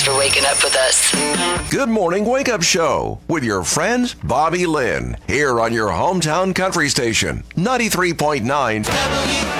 Thanks for waking up with us. Good Morning Wake Up Show with your friend Bobby Lynn here on your hometown country station, 93.9